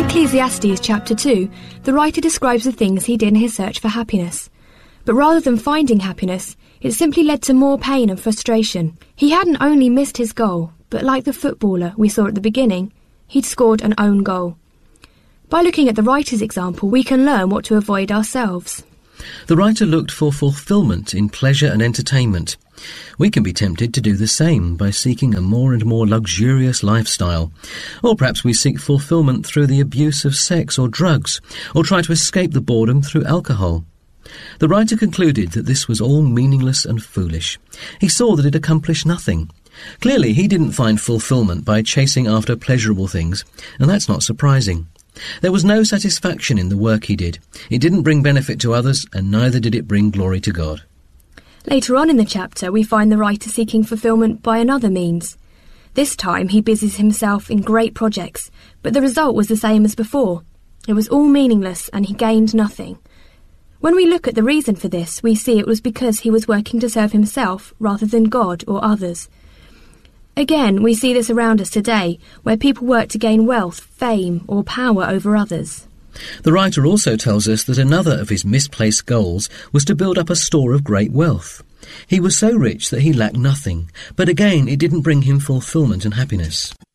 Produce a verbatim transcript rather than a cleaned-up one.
Ecclesiastes chapter two, the writer describes the things he did in his search for happiness. But rather than finding happiness, it simply led to more pain and frustration. He hadn't only missed his goal, but like the footballer we saw at the beginning, he'd scored an own goal. By looking at the writer's example, we can learn what to avoid ourselves. The writer looked for fulfilment in pleasure and entertainment. We can be tempted to do the same by seeking a more and more luxurious lifestyle. Or perhaps we seek fulfilment through the abuse of sex or drugs, or try to escape the boredom through alcohol. The writer concluded that this was all meaningless and foolish. He saw that it accomplished nothing. Clearly, he didn't find fulfilment by chasing after pleasurable things, and that's not surprising. There was no satisfaction in the work he did. It didn't bring benefit to others, and neither did it bring glory to God. Later on in the chapter, we find the writer seeking fulfilment by another means. This time he busies himself in great projects, but the result was the same as before. It was all meaningless, and he gained nothing. When we look at the reason for this, we see it was because he was working to serve himself rather than God or others. Again, we see this around us today, where people work to gain wealth, fame, or power over others. The writer also tells us that another of his misplaced goals was to build up a store of great wealth. He was so rich that he lacked nothing, but again it didn't bring him fulfilment and happiness.